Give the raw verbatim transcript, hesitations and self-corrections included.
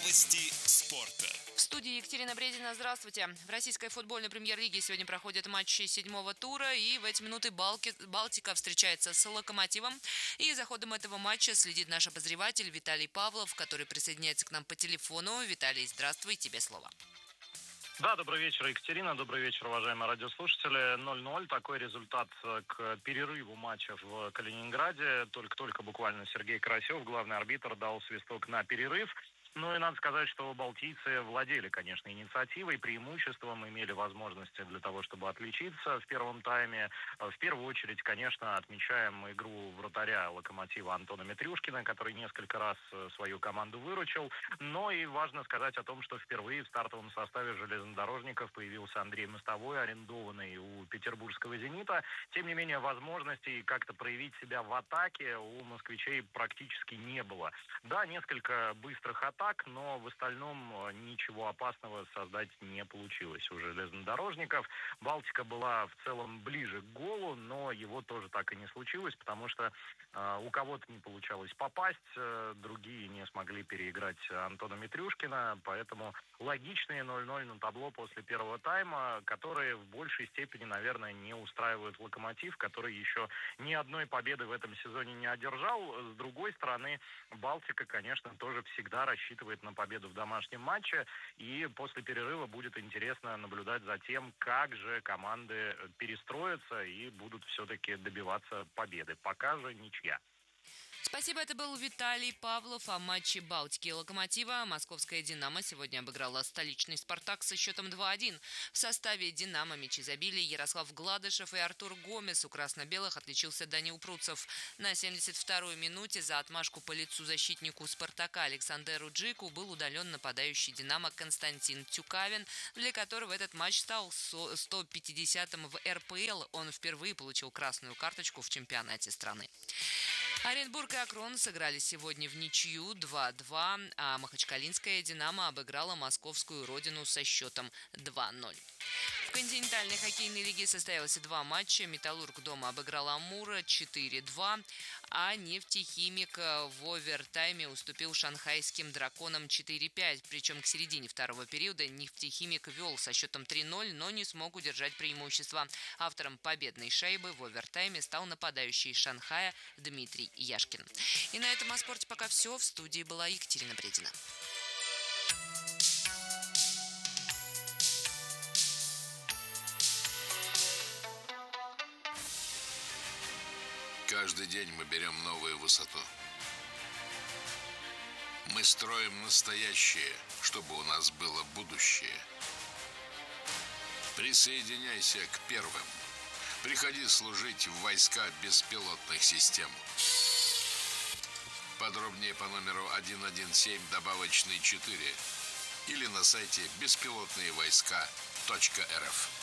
Новости спорта. В студии Екатерина Бредина. Здравствуйте. В российской футбольной премьер-лиге сегодня проходят матчи седьмого тура, и в эти минуты Балки... Балтика встречается с Локомотивом. И за ходом этого матча следит наш обозреватель Виталий Павлов, который присоединяется к нам по телефону. Виталий, здравствуй, тебе слово. Да, добрый вечер, Екатерина. Добрый вечер, уважаемые радиослушатели. ноль-ноль. Такой результат к перерыву матча в Калининграде. Только-только буквально Сергей Карасев, главный арбитр, дал свисток на перерыв. Ну и надо сказать, что балтийцы владели, конечно, инициативой, преимуществом, имели возможности для того, чтобы отличиться в первом тайме. В первую очередь, конечно, отмечаем игру вратаря «Локомотива» Антона Митрюшкина, который несколько раз свою команду выручил. Но и важно сказать о том, что впервые в стартовом составе железнодорожников появился Андрей Мостовой, арендованный у петербургского «Зенита». Тем не менее, возможностей как-то проявить себя в атаке у москвичей практически не было. Да, несколько быстрых атак, но в остальном ничего опасного создать не получилось у железнодорожников. Балтика была в целом ближе к голу, но его тоже так и не случилось, потому что э, у кого-то не получалось попасть, э, другие не смогли переиграть Антона Митрюшкина, поэтому логичные ноль-ноль на табло после первого тайма, которые в большей степени, наверное, не устраивают «Локомотив», который еще ни одной победы в этом сезоне не одержал. С другой стороны, Балтика, конечно, тоже всегда рассчитывает на победу в домашнем матче, и после перерыва будет интересно наблюдать за тем, как же команды перестроятся и будут все-таки добиваться победы. Пока же ничья. Спасибо, это был Виталий Павлов о матче Балтики и Локомотива. Московская «Динамо» сегодня обыграла столичный «Спартак» со счетом два-один. В составе «Динамо» мячи забили Ярослав Гладышев и Артур Гомес. У красно-белых отличился Данил Пруцев. На семьдесят второй минуте за отмашку по лицу защитнику «Спартака» Александеру Джику был удален нападающий «Динамо» Константин Тюкавин, для которого этот матч стал сто пятидесятым в эр пэ эл. Он впервые получил красную карточку в чемпионате страны. Оренбург и Акрон сыграли сегодня в ничью два-два, а махачкалинская «Динамо» обыграла московскую «Родину» со счетом два-ноль. В континентальной хоккейной лиге состоялось два матча. «Металлург» дома обыграл «Амура» четыре-два, а «Нефтехимик» в овертайме уступил шанхайским «Драконам» четыре-пять. Причем к середине второго периода «Нефтехимик» вел со счетом три-ноль, но не смог удержать преимущество. Автором победной шайбы в овертайме стал нападающий из Шанхая Дмитрий Яшкин. И на этом о спорте пока все. В студии была Екатерина Бредина. Каждый день мы берем новую высоту. Мы строим настоящее, чтобы у нас было будущее. Присоединяйся к первым. Приходи служить в войска беспилотных систем. Подробнее по номеру один один семь добавочный четыре или на сайте беспилотные войска точка эр эф.